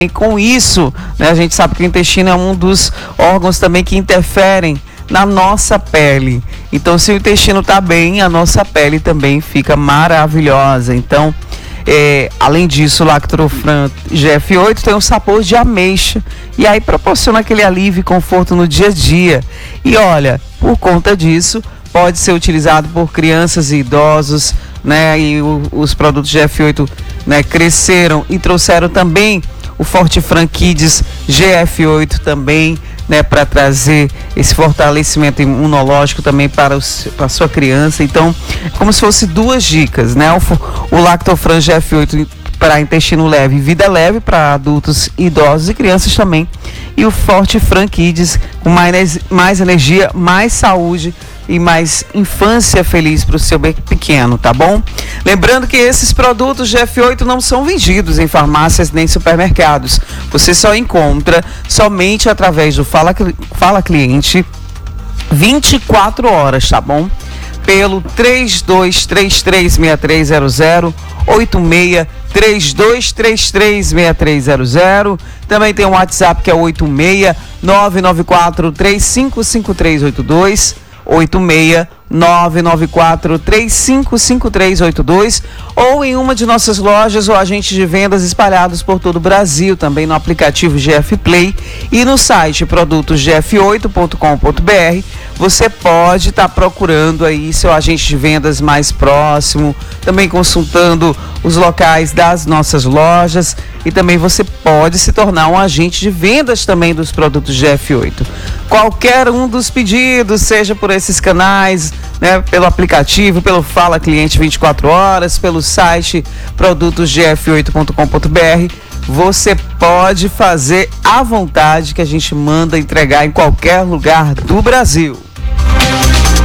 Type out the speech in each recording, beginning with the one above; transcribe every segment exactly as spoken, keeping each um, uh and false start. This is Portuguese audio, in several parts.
E com isso, né, a gente sabe que o intestino é um dos órgãos também que interferem na nossa pele. Então, se o intestino está bem, a nossa pele também fica maravilhosa. Então, é, além disso, o Lactofran G F oito tem um sabor de ameixa e aí proporciona aquele alívio e conforto no dia a dia. E olha, por conta disso, pode ser utilizado por crianças e idosos, né? E o, os produtos G F oito, né, cresceram e trouxeram também o Fortifran Kids G F oito também, né, para trazer esse fortalecimento imunológico também para, os, para a sua criança. Então, como se fosse duas dicas, né? O, o Lactofran G F oito para intestino leve e vida leve para adultos, idosos e crianças também. E o Fortifran Kids com mais, mais energia, mais saúde e mais infância feliz para o seu pequeno, tá bom? Lembrando que esses produtos G F oito não são vendidos em farmácias nem supermercados. Você só encontra somente através do Fala, Fala Cliente vinte e quatro horas, tá bom? Pelo três dois três três, seis três zero zero, oito seis três dois três três, seis três zero zero. Também tem um WhatsApp que é oito seis nove nove quatro três cinco cinco três oito dois. oito seis nove nove quatro três cinco cinco três oito dois ou em uma de nossas lojas ou agentes de vendas espalhados por todo o Brasil, também no aplicativo G F Play e no site produtos g f oito ponto com ponto b r. Você pode estar tá procurando aí seu agente de vendas mais próximo, também consultando os locais das nossas lojas e também você pode se tornar um agente de vendas também dos produtos G F oito. Qualquer um dos pedidos, seja por esses canais, né, pelo aplicativo, pelo Fala Cliente vinte e quatro horas, pelo site produtos g f oito ponto com ponto b r, você pode fazer à vontade que a gente manda entregar em qualquer lugar do Brasil.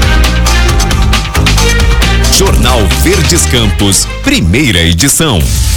Jornal Verdes Campos, primeira edição.